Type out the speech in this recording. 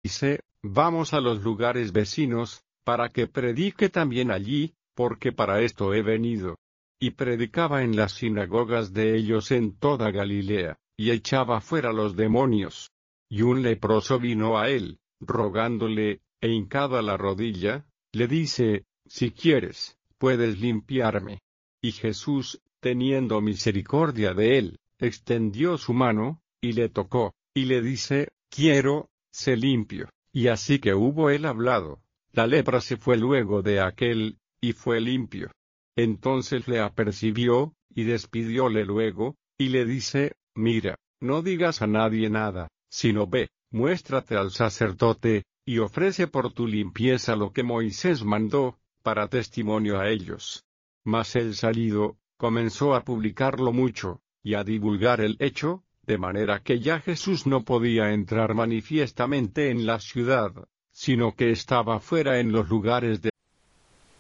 dice, vamos a los lugares vecinos, para que predique también allí, porque para esto he venido. Y predicaba en las sinagogas de ellos en toda Galilea, y echaba fuera los demonios. Y un leproso vino a él, rogándole, e hincado a la rodilla, le dice, si quieres, puedes limpiarme. Y Jesús, teniendo misericordia de él, extendió su mano, y le tocó, y le dice, quiero, sé limpio. Y así que hubo él hablado, la lepra se fue luego de aquel, y fue limpio. Entonces le apercibió, y despidióle luego, y le dice, mira, no digas a nadie nada, sino ve, muéstrate al sacerdote, y ofrece por tu limpieza lo que Moisés mandó, para testimonio a ellos. Mas él salido, comenzó a publicarlo mucho, y a divulgar el hecho, de manera que ya Jesús no podía entrar manifiestamente en la ciudad, sino que estaba fuera en los lugares de